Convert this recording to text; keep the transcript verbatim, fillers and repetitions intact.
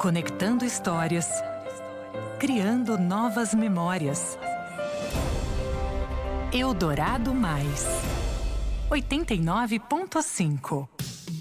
Conectando histórias, criando novas memórias. Eldorado Mais, oitenta e nove ponto cinco.